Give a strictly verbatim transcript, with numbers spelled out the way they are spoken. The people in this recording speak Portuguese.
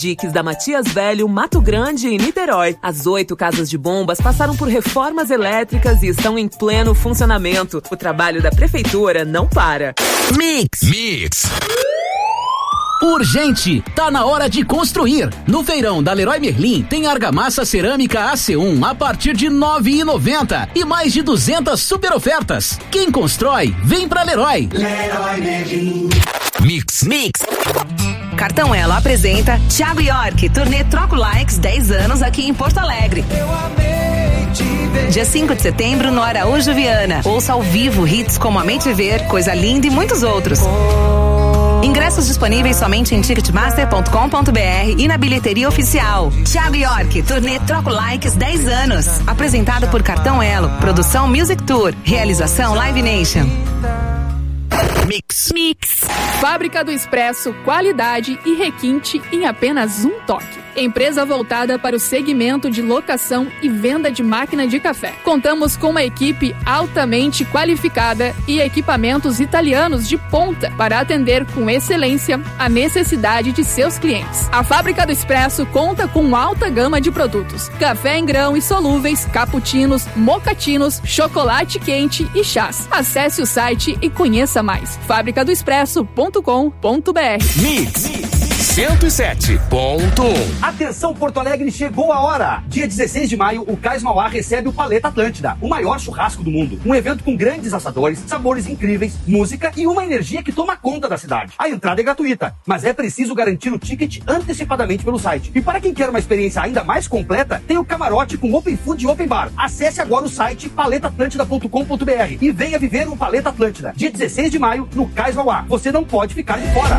Diques da Matias Velho, Mato Grande e Niterói. As oito casas de bombas passaram por reformas elétricas e estão em pleno funcionamento. O trabalho da prefeitura não para. Mix. Mix. Urgente! Tá na hora de construir. No feirão da Leroy Merlin tem argamassa cerâmica A C um a partir de nove reais e noventa centavos e mais de duzentas super ofertas. Quem constrói, vem pra Leroy. Leroy Merlin. Mix. Mix. Cartão Elo apresenta Thiago York, turnê Troco Likes dez anos aqui em Porto Alegre. Eu amei te ver. Dia cinco de setembro no Araújo Viana. Ouça ao vivo hits como Amei Te Ver, Coisa Linda e muitos outros. Ingressos disponíveis somente em ticketmaster ponto com ponto br e na bilheteria oficial. Thiago York, turnê Troco Likes dez anos. Apresentado por Cartão Elo, produção Music Tour, realização Live Nation. Mix. Mix. Fábrica do Expresso, qualidade e requinte em apenas um toque. Empresa voltada para o segmento de locação e venda de máquina de café. Contamos com uma equipe altamente qualificada e equipamentos italianos de ponta para atender com excelência a necessidade de seus clientes. A Fábrica do Expresso conta com alta gama de produtos: café em grão e solúveis, cappuccinos, mocatinos, chocolate quente e chás. Acesse o site e conheça mais. fábrica do expresso ponto com ponto br. Mix. cento e sete ponto um. Atenção, Porto Alegre, chegou a hora! Dia dezesseis de maio, o Cais Mauá recebe o Paleta Atlântida, o maior churrasco do mundo. Um evento com grandes assadores, sabores incríveis, música e uma energia que toma conta da cidade. A entrada é gratuita, mas é preciso garantir o ticket antecipadamente pelo site. E para quem quer uma experiência ainda mais completa, tem o camarote com Open Food e Open Bar. Acesse agora o site paleta atlântida ponto com ponto br e venha viver o Paleta Atlântida. Dia dezesseis de maio, no Cais Mauá. Você não pode ficar de fora.